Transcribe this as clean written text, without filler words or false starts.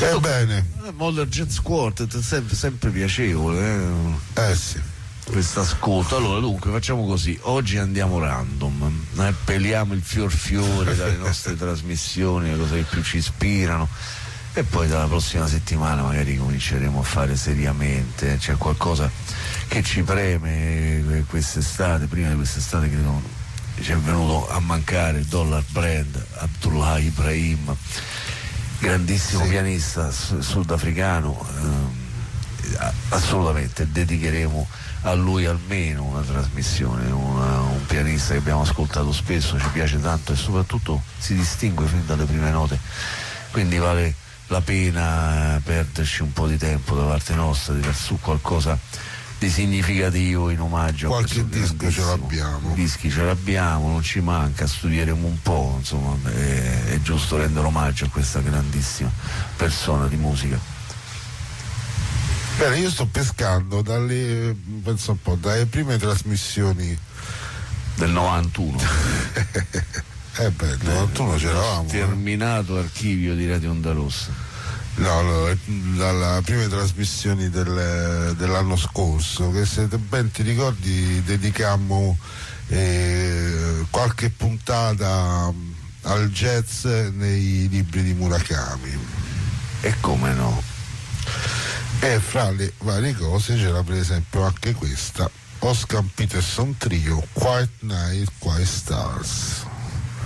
Bene. Modern Jazz Quartet, sempre piacevole. Sì. Questo ascolto. Allora, dunque, facciamo così. Oggi andiamo random, peliamo il fiore dalle nostre trasmissioni, le cose che più ci ispirano, e poi dalla prossima settimana magari cominceremo a fare seriamente. C'è qualcosa che ci preme quest'estate. Prima di quest'estate credo ci è venuto a mancare il Dollar Brand, Abdullah Ibrahim, grandissimo pianista sudafricano. Assolutamente dedicheremo a lui almeno una trasmissione, un pianista che abbiamo ascoltato spesso, ci piace tanto e soprattutto si distingue fin dalle prime note, quindi vale la pena perderci un po' di tempo da parte nostra, tirar su qualcosa di significativo in omaggio. Qualche disco ce l'abbiamo. Dischi ce l'abbiamo, non ci manca, studieremo un po', insomma, è giusto rendere omaggio a questa grandissima persona di musica. Bene, io sto pescando dalle prime trasmissioni del 91. Nel 91 c'eravamo. Terminato archivio di Radio Onda Rossa. No, dalle prime trasmissioni dell'anno scorso, che se ben ti ricordi dedicammo qualche puntata al jazz nei libri di Murakami. E come no? E fra le varie cose c'era per esempio anche questa, Oscar Peterson Trio, Quiet Night, Quiet Stars.